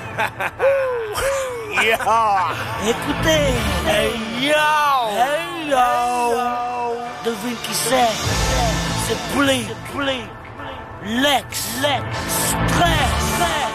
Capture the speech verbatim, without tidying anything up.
Écoutez. Hey yo! Hey yo! Devine qui c'est? C'est Blink. Lex. Lex. Stress.